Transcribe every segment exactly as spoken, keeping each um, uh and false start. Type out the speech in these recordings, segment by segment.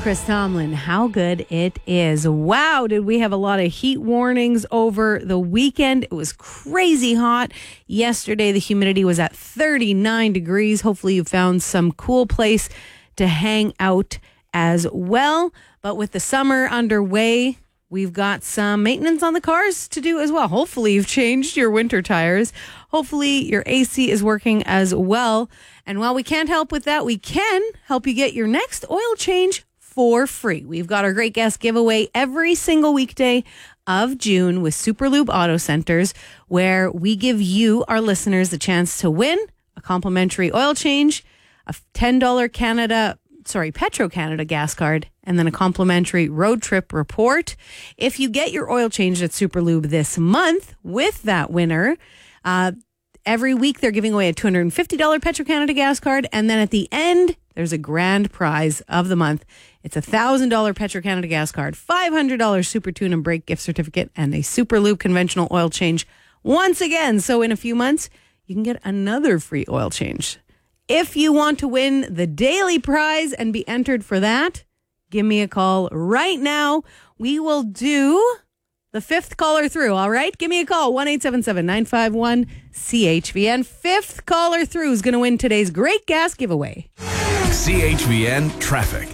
Chris Tomlin, how good it is. Wow, did we have a lot of heat warnings over the weekend. It was crazy hot. Yesterday, the humidity was at thirty-nine degrees. Hopefully you found some cool place to hang out as well. But with the summer underway, we've got some maintenance on the cars to do as well. Hopefully you've changed your winter tires. Hopefully your A C is working as well. And while we can't help with that, we can help you get your next oil change for free. We've got our great guest giveaway every single weekday of June with Superlube Auto Centers, where we give you, our listeners, the chance to win a complimentary oil change, a ten dollars Canada, sorry, Petro-Canada gas card, and then a complimentary road trip report. If you get your oil changed at Superlube this month with that winner, uh, every week they're giving away a two hundred fifty dollars Petro-Canada gas card, and then at the end, there's a grand prize of the month. It's a one thousand dollars Petro-Canada gas card, five hundred dollars Super Tune and Brake gift certificate, and a Superlube conventional oil change once again. So in a few months, you can get another free oil change. If you want to win the daily prize and be entered for that, give me a call right now. We will do the fifth caller through, all right? Give me a call, one eight seven seven, nine five one, C H V N. Fifth caller through is going to win today's great gas giveaway. C H V N Traffic.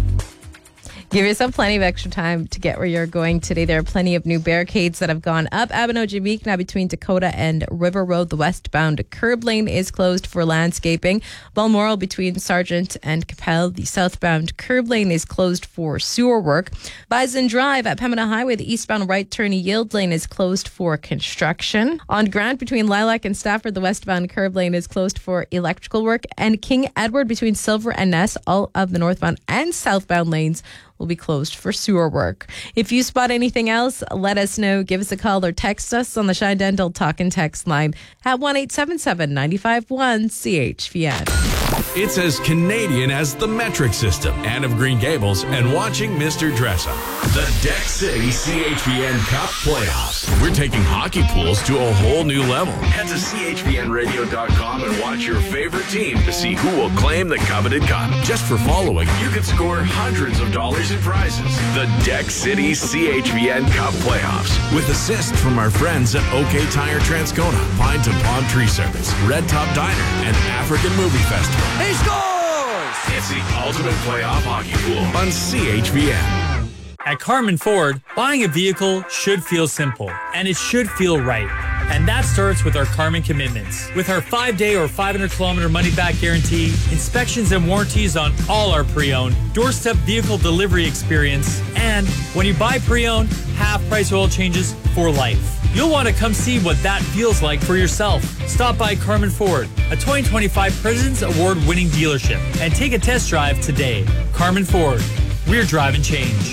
Give yourself plenty of extra time to get where you're going today. There are plenty of new barricades that have gone up. Abino-Jamaica now between Dakota and River Road. The westbound curb lane is closed for landscaping. Balmoral between Sargent and Capel. The southbound curb lane is closed for sewer work. Bison Drive at Pembina Highway. The eastbound right turn yield lane is closed for construction. On Grant between Lilac and Stafford, the westbound curb lane is closed for electrical work. And King Edward between Silver and Ness, all of the northbound and southbound lanes will be closed for sewer work. If you spot anything else, let us know. Give us a call or text us on the Shine Dental Talk and Text line at one eight seven seven, nine five one, C H V N. It's as Canadian as the metric system, Anne of Green Gables, and watching Mister Dressup. The Deck City C H V N Cup Playoffs. We're taking hockey pools to a whole new level. Head to C H V N radio dot com and watch your favorite team to see who will claim the coveted cup. Just for following, you can score hundreds of dollars in prizes. The Deck City C H V N Cup Playoffs. With assist from our friends at OK Tire Transcona, Pine to Palm Tree Service, Red Top Diner, and African Movie Festival. He scores! It's the ultimate playoff hockey pool on C H V N. At Carmen Ford, buying a vehicle should feel simple, and it should feel right. And that starts with our Carmen commitments. With our five-day or five hundred kilometer money-back guarantee, inspections and warranties on all our pre-owned, doorstep vehicle delivery experience, and when you buy pre-owned, half-price oil changes for life. You'll want to come see what that feels like for yourself. Stop by Carmen Ford, a twenty twenty-five President's Award-winning dealership, and take a test drive today. Carmen Ford, we're driving change.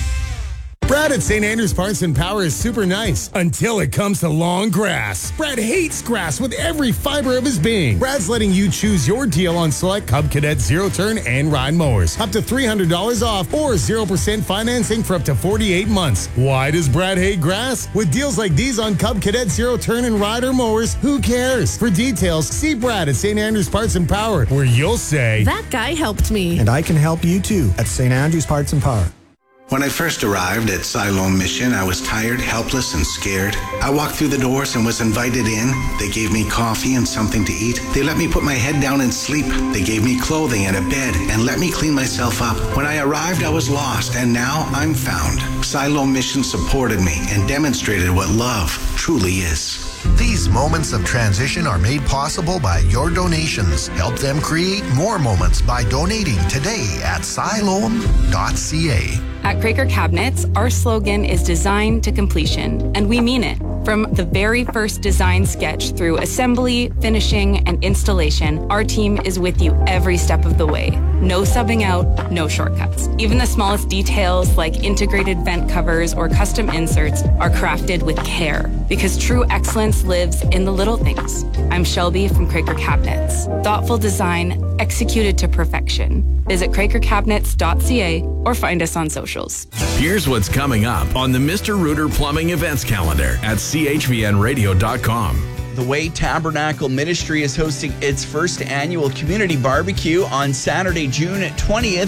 Brad at Saint Andrews Parts and Power is super nice until it comes to long grass. Brad hates grass with every fiber of his being. Brad's letting you choose your deal on select Cub Cadet Zero Turn and Ride mowers. Up to three hundred dollars off or zero percent financing for up to forty-eight months. Why does Brad hate grass? With deals like these on Cub Cadet Zero Turn and Rider mowers, who cares? For details, see Brad at Saint Andrews Parts and Power, where you'll say, that guy helped me. And I can help you too at Saint Andrews Parts and Power. When I first arrived at Siloam Mission, I was tired, helpless, and scared. I walked through the doors and was invited in. They gave me coffee and something to eat. They let me put my head down and sleep. They gave me clothing and a bed and let me clean myself up. When I arrived, I was lost, and now I'm found. Siloam Mission supported me and demonstrated what love truly is. These moments of transition are made possible by your donations. Help them create more moments by donating today at siloam dot c a. At Craker Cabinets, our slogan is design to completion, and we mean it. From the very first design sketch through assembly, finishing, and installation, our team is with you every step of the way. No subbing out, no shortcuts. Even the smallest details like integrated vent covers or custom inserts are crafted with care, because true excellence lives in the little things. I'm Shelby from Craker Cabinets. Thoughtful design executed to perfection. Visit craker cabinets dot c a or find us on socials. Here's what's coming up on the Mister Rooter Plumbing events calendar at C H V N radio dot com. The Way Tabernacle Ministry is hosting its first annual community barbecue on Saturday, June twentieth